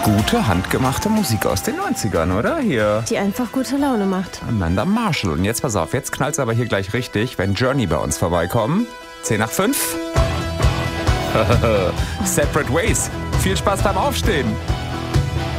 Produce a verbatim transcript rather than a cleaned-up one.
Gute, handgemachte Musik aus den neunzigern, oder? Hier. Die einfach gute Laune macht. Amanda Marshall. Und jetzt pass auf, jetzt knallt's aber hier gleich richtig, wenn Journey bei uns vorbeikommen. zehn nach fünf. Separate Ways. Viel Spaß beim Aufstehen.